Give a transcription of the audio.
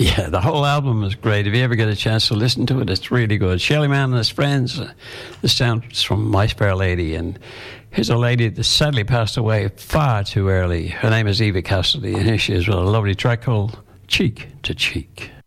Yeah, the whole album is great. If you ever get a chance to listen to it, it's really good. Shelly Man and his friends. This sounds from My Fair Lady. And here's a lady that sadly passed away far too early. Her name is Eva Cassidy, and here she is with a lovely track called Cheek to Cheek.